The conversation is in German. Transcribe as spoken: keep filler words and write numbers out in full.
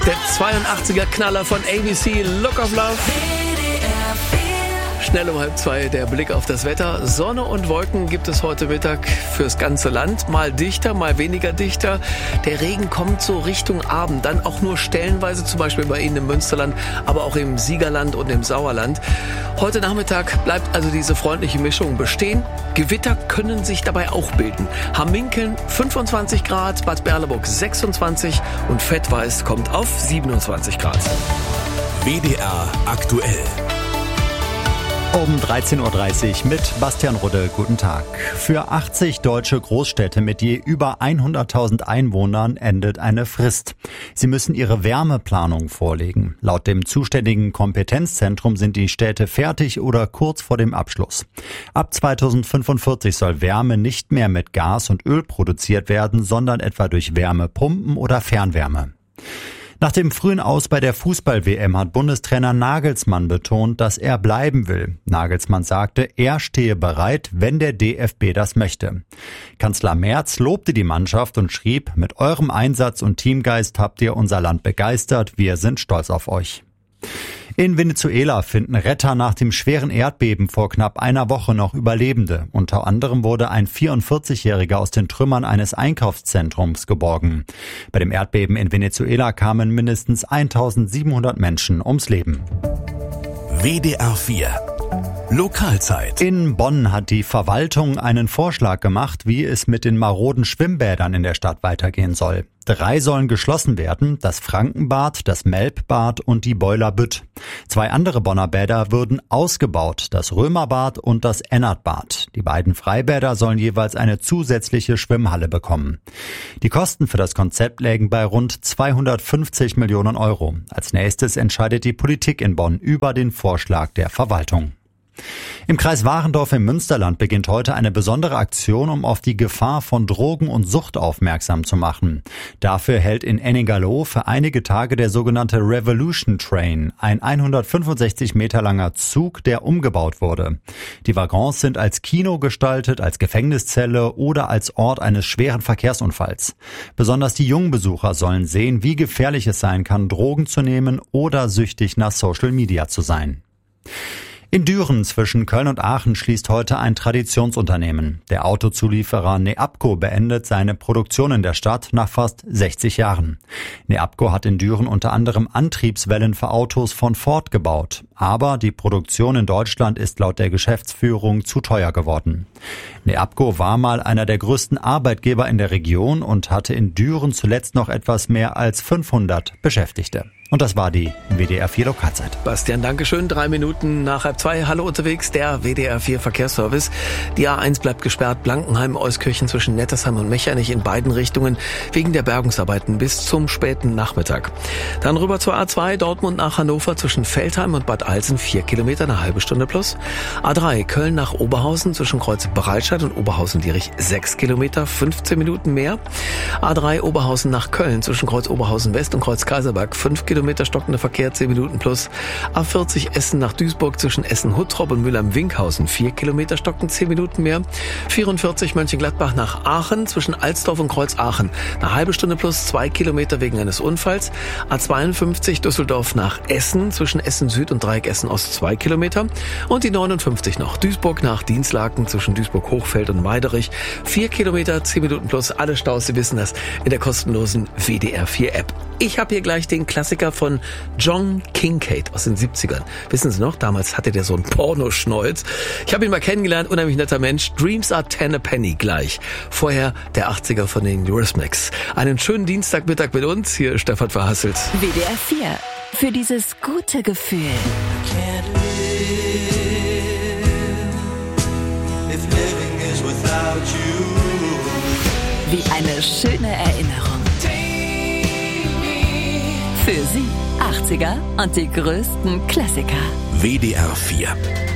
Der zweiundachtziger Knaller von A B C, Look of Love. Schnell um halb zwei der Blick auf das Wetter. Sonne und Wolken gibt es heute Mittag fürs ganze Land. Mal dichter, mal weniger dichter. Der Regen kommt so Richtung Abend. Dann auch nur stellenweise, zum Beispiel bei Ihnen im Münsterland, aber auch im Siegerland und im Sauerland. Heute Nachmittag bleibt also diese freundliche Mischung bestehen. Gewitter können sich dabei auch bilden. Hamminkeln fünfundzwanzig Grad, Bad Berleburg sechsundzwanzig und Vettweiß kommt auf siebenundzwanzig Grad. W D R aktuell. Um dreizehn Uhr dreißig mit Bastian Rudde. Guten Tag. Für achtzig deutsche Großstädte mit je über hunderttausend Einwohnern endet eine Frist. Sie müssen ihre Wärmeplanung vorlegen. Laut dem zuständigen Kompetenzzentrum sind die Städte fertig oder kurz vor dem Abschluss. Ab zweitausendfünfundvierzig soll Wärme nicht mehr mit Gas und Öl produziert werden, sondern etwa durch Wärmepumpen oder Fernwärme. Nach dem frühen Aus bei der Fußball-W M hat Bundestrainer Nagelsmann betont, dass er bleiben will. Nagelsmann sagte, er stehe bereit, wenn der D F B das möchte. Kanzler Merz lobte die Mannschaft und schrieb, mit eurem Einsatz und Teamgeist habt ihr unser Land begeistert, wir sind stolz auf euch. In Venezuela finden Retter nach dem schweren Erdbeben vor knapp einer Woche noch Überlebende. Unter anderem wurde ein vierundvierzigjähriger aus den Trümmern eines Einkaufszentrums geborgen. Bei dem Erdbeben in Venezuela kamen mindestens eintausendsiebenhundert Menschen ums Leben. W D R vier Lokalzeit. In Bonn hat die Verwaltung einen Vorschlag gemacht, wie es mit den maroden Schwimmbädern in der Stadt weitergehen soll. Drei sollen geschlossen werden, das Frankenbad, das Melbbad und die Boiler Bütt. Zwei andere Bonner Bäder würden ausgebaut, das Römerbad und das Ennertbad. Die beiden Freibäder sollen jeweils eine zusätzliche Schwimmhalle bekommen. Die Kosten für das Konzept lägen bei rund zweihundertfünfzig Millionen Euro. Als nächstes entscheidet die Politik in Bonn über den Vorschlag der Verwaltung. Im Kreis Warendorf im Münsterland beginnt heute eine besondere Aktion, um auf die Gefahr von Drogen und Sucht aufmerksam zu machen. Dafür hält in Ennigerloh für einige Tage der sogenannte Revolution Train, ein hundertfünfundsechzig Meter langer Zug, der umgebaut wurde. Die Waggons sind als Kino gestaltet, als Gefängniszelle oder als Ort eines schweren Verkehrsunfalls. Besonders die jungen Besucher sollen sehen, wie gefährlich es sein kann, Drogen zu nehmen oder süchtig nach Social Media zu sein. In Düren zwischen Köln und Aachen schließt heute ein Traditionsunternehmen. Der Autozulieferer Neabco beendet seine Produktion in der Stadt nach fast sechzig Jahren. Neabco hat in Düren unter anderem Antriebswellen für Autos von Ford gebaut. Aber die Produktion in Deutschland ist laut der Geschäftsführung zu teuer geworden. Neabco war mal einer der größten Arbeitgeber in der Region und hatte in Düren zuletzt noch etwas mehr als fünfhundert Beschäftigte. Und das war die W D R vier Lokalzeit. Bastian, Dankeschön. Drei Minuten nach halb zwei. Hallo unterwegs, der W D R vier Verkehrsservice. Die A eins bleibt gesperrt. Blankenheim, Euskirchen zwischen Nettersheim und Mechernich in beiden Richtungen wegen der Bergungsarbeiten bis zum späten Nachmittag. Dann rüber zur A zwei, Dortmund nach Hannover zwischen Veltheim und Bad Alsen, vier Kilometer, eine halbe Stunde plus. A drei, Köln nach Oberhausen zwischen Kreuz Breitscheid und Oberhausen-Lierich, sechs Kilometer, fünfzehn Minuten mehr. A drei, Oberhausen nach Köln zwischen Kreuz Oberhausen West und Kreuz Kaiserberg, fünf Kilometer. Kilometer stockender Verkehr, zehn Minuten plus. A vierzig Essen nach Duisburg zwischen Essen-Huttrop und Mülheim-Winkhausen, vier Kilometer stocken, zehn Minuten mehr. vierundvierzig Mönchengladbach nach Aachen zwischen Alsdorf und Kreuz Aachen, eine halbe Stunde plus, zwei Kilometer wegen eines Unfalls. A zweiundfünfzig Düsseldorf nach Essen zwischen Essen Süd und Dreieck Essen Ost, zwei Kilometer. Und die neunundfünfzig noch Duisburg nach Dienstlaken zwischen Duisburg-Hochfeld und Meiderich, vier Kilometer, zehn Minuten plus, alle Staus, Sie wissen das, in der kostenlosen W D R vier App. Ich habe hier gleich den Klassiker von John Kincade aus den siebzigern. Wissen Sie noch, damals hatte der so einen Pornoschnäuz. Ich habe ihn mal kennengelernt, unheimlich netter Mensch. Dreams are ten a penny gleich. Vorher der achtziger von den Eurythmics. Einen schönen Dienstagmittag mit uns. Hier ist Stefan Verhasselt. W D R vier. Für dieses gute Gefühl. Wie eine schöne Erinnerung. Für Sie achtziger und die größten Klassiker. W D R vier.